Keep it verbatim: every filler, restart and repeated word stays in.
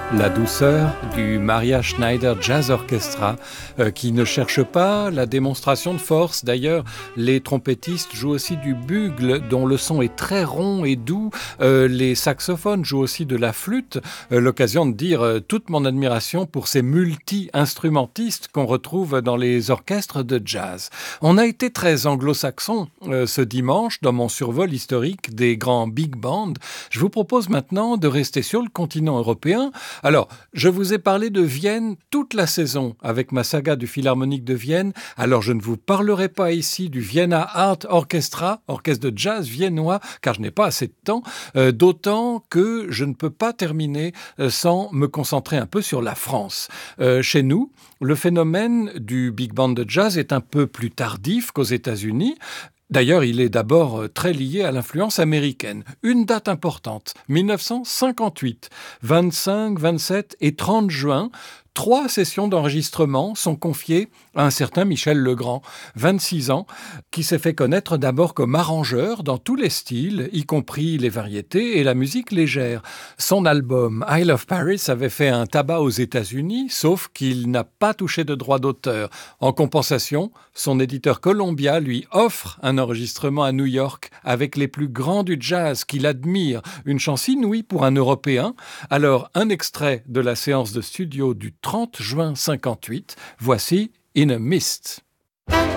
La douceur du Maria Schneider Jazz Orchestra euh, qui ne cherche pas la démonstration de force. D'ailleurs, les trompettistes jouent aussi du bugle dont le son est très rond et doux. Euh, les saxophones jouent aussi de la flûte. Euh, l'occasion de dire euh, toute mon admiration pour ces multi-instrumentistes qu'on retrouve dans les orchestres de jazz. On a été très anglo-saxon euh, ce dimanche dans mon survol historique des grands big bands. Je vous propose maintenant de rester sur le continent européen. Alors, je vous ai parlé de Vienne toute la saison avec ma saga du Philharmonique de Vienne. Alors, je ne vous parlerai pas ici du Vienna Art Orchestra, orchestre de jazz viennois, car je n'ai pas assez de temps, euh, d'autant que je ne peux pas terminer euh, sans me concentrer un peu sur la France. Euh, chez nous, le phénomène du big band de jazz est un peu plus tardif qu'aux États-Unis. D'ailleurs, il est d'abord très lié à l'influence américaine. Une date importante, mille neuf cent cinquante-huit, vingt-cinq, vingt-sept et trente juin, trois sessions d'enregistrement sont confiées à un certain Michel Legrand, vingt-six ans, qui s'est fait connaître d'abord comme arrangeur dans tous les styles, y compris les variétés et la musique légère. Son album I Love Paris avait fait un tabac aux États-Unis, sauf qu'il n'a pas touché de droit d'auteur. En compensation, son éditeur Columbia lui offre un enregistrement à New York avec les plus grands du jazz qu'il admire, une chance inouïe pour un Européen. Alors, un extrait de la séance de studio du trente juin cinquante-huit, voici In a Mist.